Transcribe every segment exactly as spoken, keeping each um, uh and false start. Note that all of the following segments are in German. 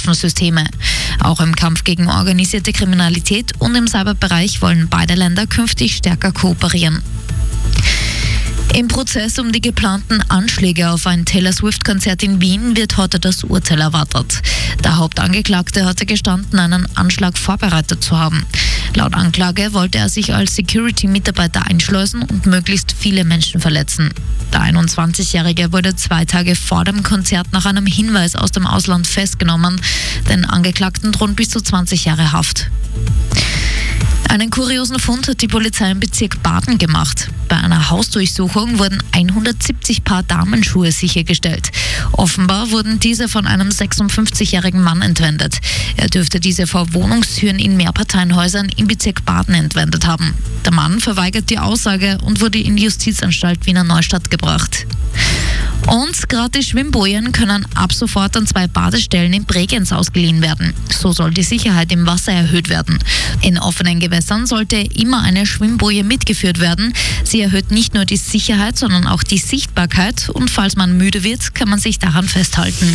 Waffensysteme. Auch im Kampf gegen organisierte Kriminalität und im Cyberbereich wollen beide Länder künftig stärker kooperieren. Im Prozess um die geplanten Anschläge auf ein Taylor Swift-Konzert in Wien wird heute das Urteil erwartet. Der Hauptangeklagte hatte gestanden, einen Anschlag vorbereitet zu haben. Laut Anklage wollte er sich als Security-Mitarbeiter einschleusen und möglichst viele Menschen verletzen. Der einundzwanzigjährige wurde zwei Tage vor dem Konzert nach einem Hinweis aus dem Ausland festgenommen. Den Angeklagten drohen bis zu zwanzig Jahre Haft. Einen kuriosen Fund hat die Polizei im Bezirk Baden gemacht. Bei einer Hausdurchsuchung wurden hundertsiebzig Paar Damenschuhe sichergestellt. Offenbar wurden diese von einem sechsundfünfzigjährigen Mann entwendet. Er dürfte diese vor Wohnungstüren in Mehrparteienhäusern im Bezirk Baden entwendet haben. Der Mann verweigert die Aussage und wurde in die Justizanstalt Wiener Neustadt gebracht. Und gratis Schwimmbojen können ab sofort an zwei Badestellen in Bregenz ausgeliehen werden. So soll die Sicherheit im Wasser erhöht werden. In offenen Gewässern sollte immer eine Schwimmboje mitgeführt werden. Sie erhöht nicht nur die Sicherheit, sondern auch die Sichtbarkeit. Und falls man müde wird, kann man sich daran festhalten.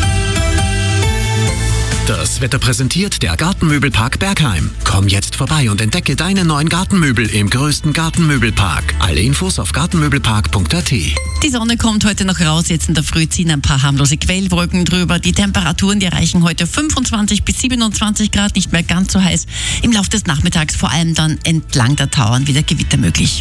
Das Wetter präsentiert der Gartenmöbelpark Bergheim. Komm jetzt vorbei und entdecke deine neuen Gartenmöbel im größten Gartenmöbelpark. Alle Infos auf gartenmöbelpark punkt a t. Die Sonne kommt heute noch raus, jetzt in der Früh ziehen ein paar harmlose Quellwolken drüber. Die Temperaturen, die erreichen heute fünfundzwanzig bis siebenundzwanzig Grad, nicht mehr ganz so heiß. Im Laufe des Nachmittags vor allem dann entlang der Tauern wieder Gewitter möglich.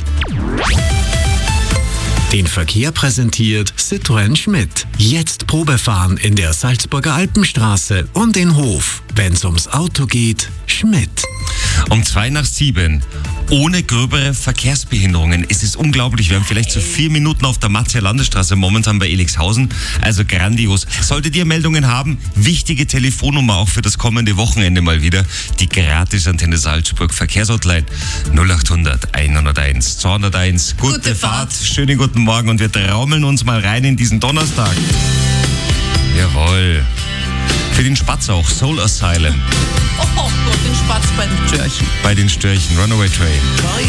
Den Verkehr präsentiert Citroën Schmidt. Jetzt Probefahren in der Salzburger Alpenstraße und in Hof. Wenn's ums Auto geht, Schmidt. Um zwei nach sieben. Ohne gröbere Verkehrsbehinderungen. Es ist unglaublich. Wir haben vielleicht so vier Minuten auf der Matzer Landesstraße momentan bei Elixhausen. Also grandios. Solltet ihr Meldungen haben, wichtige Telefonnummer auch für das kommende Wochenende mal wieder. Die Gratisantenne Salzburg Verkehrshotline null achthundert einhunderteins zweihunderteins. Gute, Gute Fahrt. Fahrt. Schönen guten Morgen und wir traumeln uns mal rein in diesen Donnerstag. Jawohl. Für den Spatz auch. Soul Asylum. Oh Gott, den Spatz bei den Störchen. Bei den Störchen. Runaway Train.